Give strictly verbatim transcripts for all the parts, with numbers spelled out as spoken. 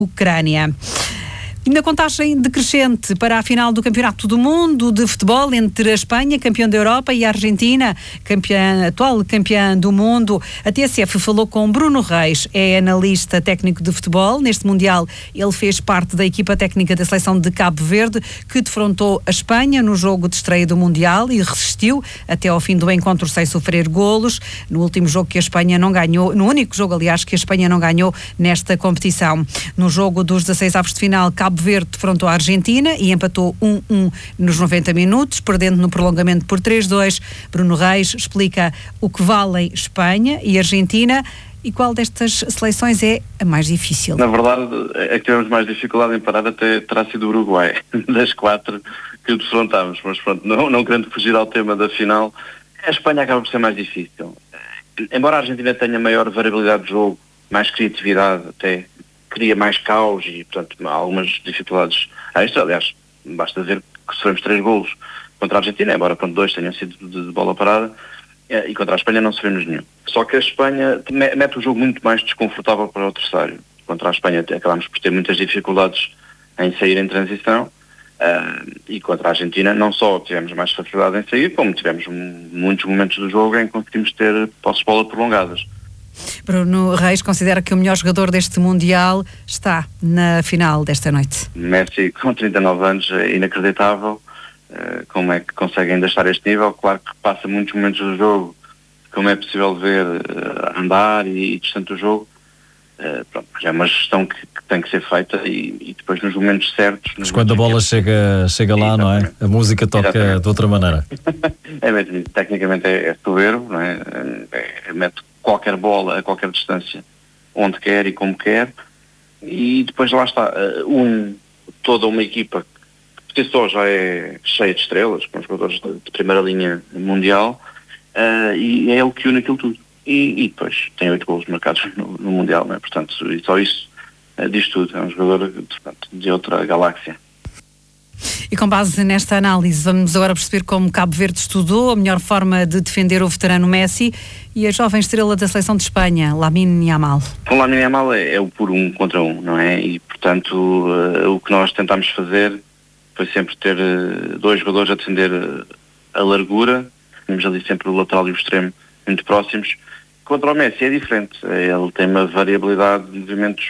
Ucrânia. E na contagem decrescente para a final do Campeonato do Mundo de Futebol entre a Espanha, campeã da Europa, e a Argentina, campeã, atual campeã do mundo, a T S F falou com Bruno Reis, é analista técnico de futebol. Neste Mundial ele fez parte da equipa técnica da seleção de Cabo Verde, que defrontou a Espanha no jogo de estreia do Mundial e resistiu até ao fim do encontro sem sofrer golos. No último jogo que a Espanha não ganhou, no único jogo, aliás, que a Espanha não ganhou nesta competição. No jogo dos dezasseis avos de final, Cabo Cabo Verde defrontou a Argentina e empatou um a um nos noventa minutos, perdendo no prolongamento por três a dois. Bruno Reis explica o que valem Espanha e Argentina e qual destas seleções é a mais difícil. Na verdade, a que tivemos mais dificuldade em parar até terá sido o Uruguai, das quatro que defrontámos. Mas pronto, não, não querendo fugir ao tema da final, a Espanha acaba por ser mais difícil. Embora a Argentina tenha maior variabilidade de jogo, mais criatividade até, cria mais caos e, portanto, algumas dificuldades extra. Aliás, basta ver que sofremos três golos contra a Argentina, embora pronto, dois tenham sido de, de bola parada, e contra a Espanha não sofremos nenhum. Só que a Espanha mete o jogo muito mais desconfortável para o adversário. Contra a Espanha acabámos por ter muitas dificuldades em sair em transição, uh, e contra a Argentina não só tivemos mais facilidade em sair, como tivemos um, muitos momentos do jogo em que conseguimos ter posses de bola prolongadas. Bruno Reis considera que o melhor jogador deste Mundial está na final desta noite. Messi, com trinta e nove anos, é inacreditável. Uh, como é que consegue ainda estar a este nível? Claro que passa muitos momentos do jogo, como é possível ver, uh, andar e, e distante do jogo. Uh, pronto, é uma gestão que, que tem que ser feita e, e depois nos momentos certos... Mas quando a bola que... chega, chega lá, não é? A música toca Exatamente. De outra maneira. É mesmo, tecnicamente é, é soberbo, não é? É, é, mete qualquer bola a qualquer distância, onde quer e como quer, e depois lá está, um, toda uma equipa que só já é cheia de estrelas, com jogadores de, de primeira linha mundial, uh, e é ele que une aquilo tudo. E, e depois tem oito golos marcados no, no Mundial, não é? Portanto, e só isso uh, diz tudo, é um jogador portanto, de outra galáxia. E com base nesta análise, vamos agora perceber como Cabo Verde estudou a melhor forma de defender o veterano Messi e a jovem estrela da seleção de Espanha, Lamine Yamal. O Lamine Yamal é, é o por um contra um, não é? E, portanto, uh, o que nós tentámos fazer foi sempre ter uh, dois jogadores a defender uh, a largura. Temos ali sempre o lateral e o extremo muito próximos. Contra o Messi é diferente. Ele tem uma variabilidade de movimentos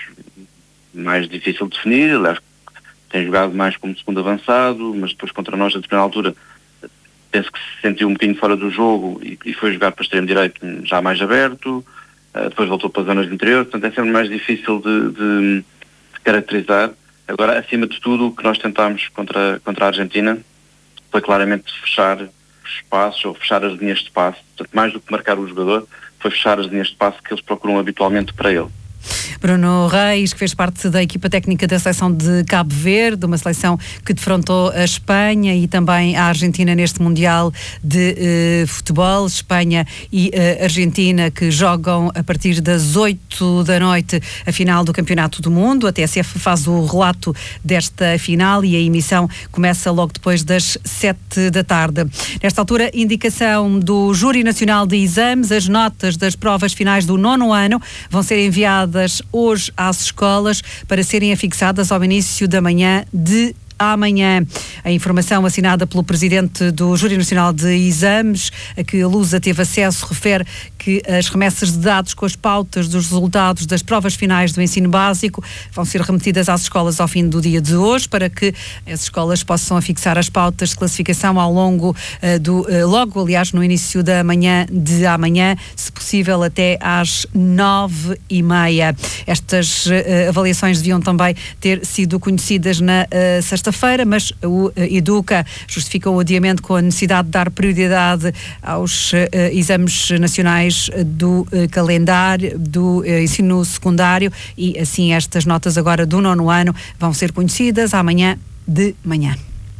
mais difícil de definir. Aliás, tem jogado mais como segundo avançado, mas depois contra nós, a determinada altura, penso que se sentiu um bocadinho fora do jogo e, e foi jogar para o extremo direito já mais aberto, uh, depois voltou para as zonas de interior, portanto é sempre mais difícil de, de, de caracterizar. Agora, acima de tudo, o que nós tentámos contra, contra a Argentina foi claramente fechar os espaços, ou fechar as linhas de passe, portanto mais do que marcar o jogador, foi fechar as linhas de passe que eles procuram habitualmente para ele. Bruno Reis, que fez parte da equipa técnica da seleção de Cabo Verde, uma seleção que defrontou a Espanha e também a Argentina neste Mundial de uh, Futebol. Espanha e uh, Argentina que jogam a partir das oito da noite a final do Campeonato do Mundo. A T S F faz o relato desta final e a emissão começa logo depois das sete da tarde. Nesta altura, indicação do Júri Nacional de Exames, as notas das provas finais do nono ano vão ser enviadas hoje às escolas para serem afixadas ao início da manhã de amanhã. A informação assinada pelo presidente do Júri Nacional de Exames, a que a Lusa teve acesso, refere que as remessas de dados com as pautas dos resultados das provas finais do ensino básico vão ser remetidas às escolas ao fim do dia de hoje, para que as escolas possam afixar as pautas de classificação ao longo uh, do, uh, logo, aliás, no início da manhã de amanhã, se possível até às nove e meia. Estas uh, avaliações deviam também ter sido conhecidas na uh, sexta feira, mas o uh, Educa justifica o adiamento com a necessidade de dar prioridade aos uh, exames nacionais do uh, calendário do uh, ensino secundário e assim estas notas agora do nono ano vão ser conhecidas amanhã de manhã.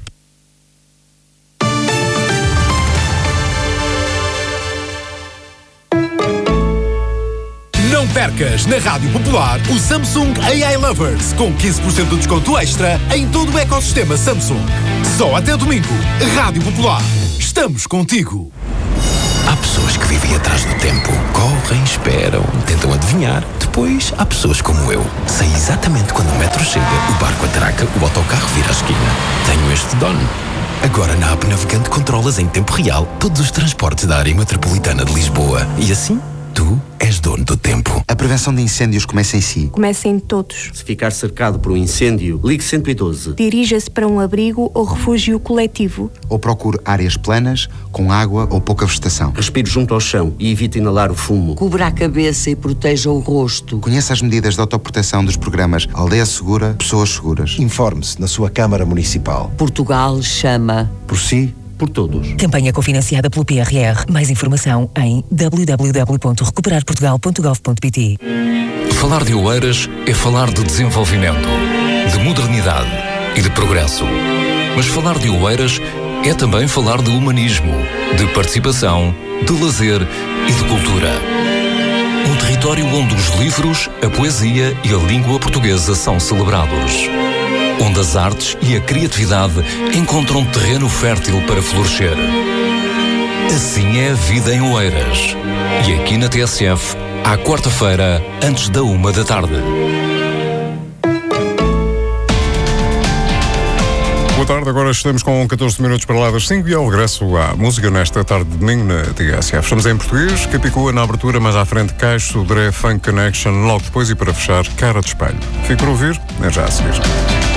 Não percas na Rádio Popular o Samsung A I Lovers com quinze por cento de desconto extra em todo o ecossistema Samsung. Só até domingo. Rádio Popular. Estamos contigo. Há pessoas que vivem atrás do tempo. Correm, esperam, tentam adivinhar. Depois, há pessoas como eu. Sei exatamente quando o metro chega, o barco atraca, o autocarro vira a esquina. Tenho este dono. Agora na app Navegante controlas em tempo real todos os transportes da área metropolitana de Lisboa. E assim, tu és dono do tempo. A prevenção de incêndios começa em si. Começa em todos. Se ficar cercado por um incêndio, ligue cento e doze. Dirija-se para um abrigo ou refúgio coletivo. Ou procure áreas planas, com água ou pouca vegetação. Respire junto ao chão e evite inalar o fumo. Cubra a cabeça e proteja o rosto. Conheça as medidas de autoproteção dos programas Aldeia Segura, Pessoas Seguras. Informe-se na sua Câmara Municipal. Portugal chama. Por si, por todos. Campanha cofinanciada pelo P R R. Mais informação em w w w ponto recuperar portugal ponto gov ponto p t. Falar de Oeiras é falar de desenvolvimento, de modernidade e de progresso. Mas falar de Oeiras é também falar de humanismo, de participação, de lazer e de cultura. Um território onde os livros, a poesia e a língua portuguesa são celebrados. Onde as artes e a criatividade encontram terreno fértil para florescer. Assim é a vida em Oeiras. E aqui na T S F, à quarta-feira, antes da uma da tarde. Boa tarde, agora estamos com catorze minutos para lá das cinco e ao regresso à música nesta tarde de domingo na T S F. Estamos em português, Capicua na abertura, mas à frente Caixo, Sodré, Funk Connection, logo depois e para fechar, Cara de Espelho. Fique por ouvir, é já a seguir.